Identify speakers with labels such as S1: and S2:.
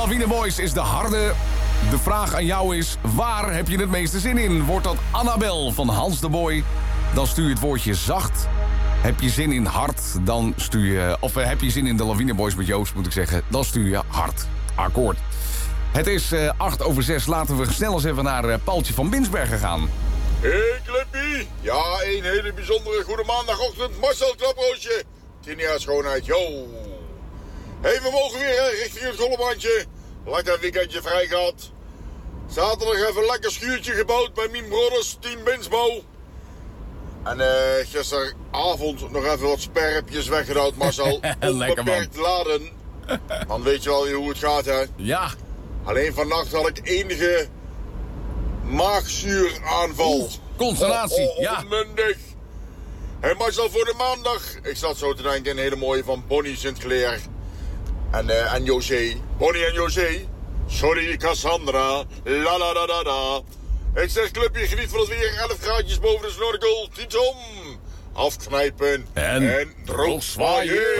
S1: Lawine Boys is de harde. De vraag aan jou is, waar heb je het meeste zin in? Wordt dat Annabel van Hans de Boy? Dan stuur je het woordje zacht. Heb je zin in hard, dan stuur je... Of heb je zin in de Lawine Boys met Joost, moet ik zeggen. Dan stuur je hard. Akkoord. Het is 6:08. Laten we snel eens even naar Paultje van Binsbergen gaan.
S2: Hey Clippy. Ja, een hele bijzondere goede maandagochtend. Marcel Klaproosje. 10 jaar schoonheid, yo. Hey, we mogen weer richting het golfbandje. Lekker weekendje vrij gehad. Zaterdag even een lekker schuurtje gebouwd bij mijn brothers, Team Binsbouw. En gisteravond nog even wat sperpjes weggedouwd, Marcel. Onbeperkt laden. Dan weet je wel weer hoe het gaat, hè.
S1: Ja.
S2: Alleen vannacht had ik enige maagzuuraanval.
S1: Consternatie, ja.
S2: Onmundig. Hey Marcel, voor de maandag. Ik zat zo te denken, een hele mooie van Bonnie Sinclair. En José. Bonnie en José. Sorry, Cassandra. La la la la la. Ik zeg, clubje, geniet van het weer. 11 graadjes boven de snorkel. Tietom. Afknijpen. En droog zwaaien.